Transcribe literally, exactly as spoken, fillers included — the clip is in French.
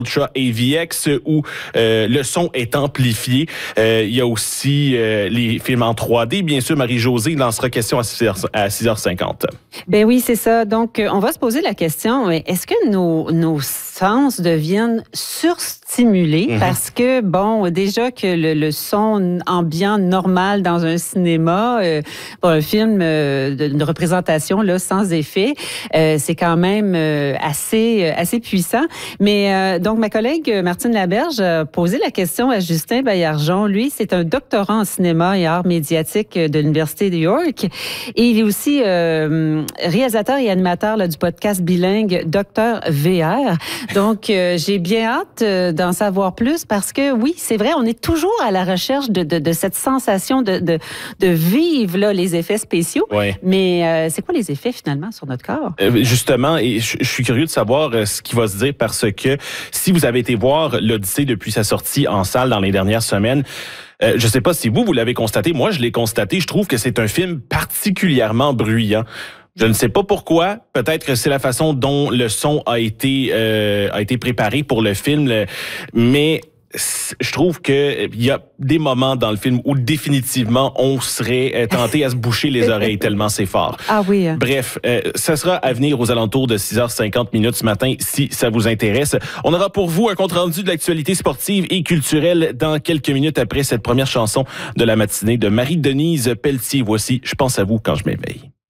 Ultra A V X où euh, le son est amplifié. Euh, il y a aussi euh, les films en trois D. Bien sûr, Marie-Josée lancera question à six heures cinquante. Ben oui, c'est ça. Donc, on va se poser la question, est-ce que nos, nos sens deviennent surstimulés? Mm-hmm. Parce que, bon, déjà que le, le son ambiant normal dans un cinéma, euh, pour un film euh, d'une représentation là, sans effet, euh, c'est quand même euh, assez, assez puissant. Mais euh, donc, ma collègue Martine Laberge a posé la question à Justin Baillargeon. Lui, c'est un doctorant en cinéma et arts médiatiques de l'Université de York. Et il est aussi euh, réalisateur et animateur là, du podcast bilingue Docteur V R. Donc, euh, j'ai bien hâte euh, d'en savoir plus parce que, oui, c'est vrai, on est toujours à la recherche de, de, de cette sensation de, de, de vivre là, les effets spéciaux. Ouais. Mais euh, c'est quoi les effets, finalement, sur notre corps? Euh, justement, et je, je suis curieux de savoir euh, ce qui va se dire parce que si vous avez été voir l'Odyssée depuis sa sortie en salle dans les dernières semaines, euh, je ne sais pas si vous, vous l'avez constaté. Moi, je l'ai constaté. Je trouve que c'est un film particulièrement bruyant. Je ne sais pas pourquoi. Peut-être que c'est la façon dont le son a été euh, a été préparé pour le film, mais je trouve que il y a des moments dans le film où définitivement on serait tenté à se boucher les oreilles tellement c'est fort. Ah oui. Bref, euh, ça sera à venir aux alentours de six heures cinquante minutes ce matin si ça vous intéresse. On aura pour vous un compte rendu de l'actualité sportive et culturelle dans quelques minutes après cette première chanson de la matinée de Marie-Denise Pelletier. Voici Je pense à vous quand je m'éveille.